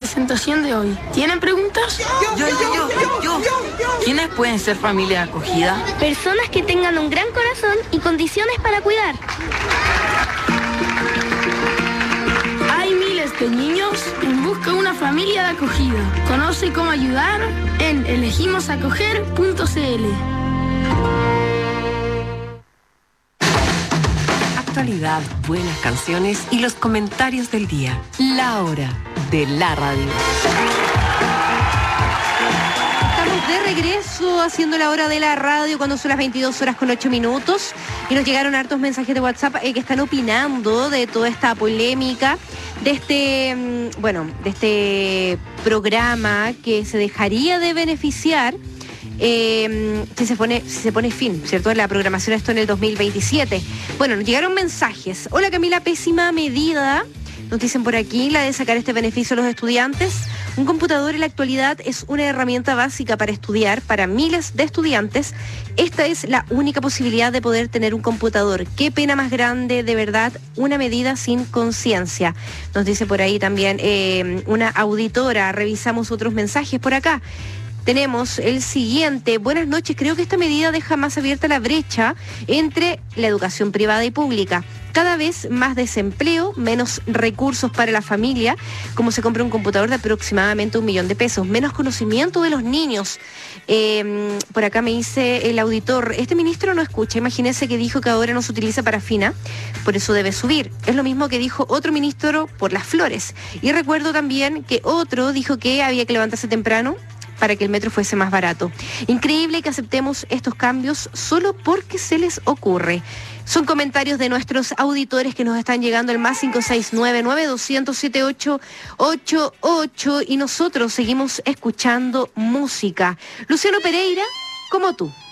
presentación de hoy. ¿Tienen preguntas? Yo. ¿Quiénes pueden ser familia acogida? Personas que tengan un gran corazón y condiciones para cuidar. Hay miles de niños en busca de una familia de acogida. Conoce cómo ayudar en elegimosacoger.cl. Actualidad, buenas canciones y los comentarios del día. La hora de la radio. Estamos de regreso haciendo la hora de la radio cuando son las 22:08 y nos llegaron hartos mensajes de WhatsApp que están opinando de toda esta polémica de este programa que se dejaría de beneficiar si se pone fin, ¿cierto? En la programación esto en el 2027. Bueno, nos llegaron mensajes. Hola Camila, pésima medida, nos dicen por aquí, la de sacar este beneficio a los estudiantes. Un computador en la actualidad es una herramienta básica para estudiar para miles de estudiantes. Esta es la única posibilidad de poder tener un computador. Qué pena más grande, de verdad, una medida sin conciencia. Nos dice por ahí también una auditora. Revisamos otros mensajes por acá. Tenemos el siguiente. Buenas noches. Creo que esta medida deja más abierta la brecha entre la educación privada y pública. Cada vez más desempleo, menos recursos para la familia, como se compra un computador de aproximadamente 1 millón de pesos, menos conocimiento de los niños. Por acá me dice el auditor, este ministro no escucha, imagínese que dijo que ahora no se utiliza parafina, por eso debe subir. Es lo mismo que dijo otro ministro por las flores. Y recuerdo también que otro dijo que había que levantarse temprano para que el metro fuese más barato. Increíble que aceptemos estos cambios solo porque se les ocurre. Son comentarios de nuestros auditores que nos están llegando al +569-9007888 y nosotros seguimos escuchando música. Luciano Pereira, como tú.